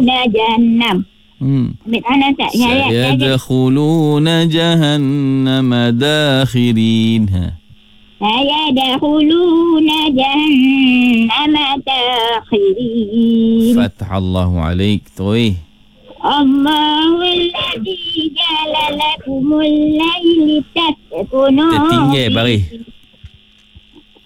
jahannam. Ambil tangan tak? Sayadkhuluna jahannama dakhirin. Sayadkhuluna jahannama dakhirin. Fatahallahu alaik. Toi. Allahul ladzi ja'ala lakumul laila taskunu. Tertinggi bari.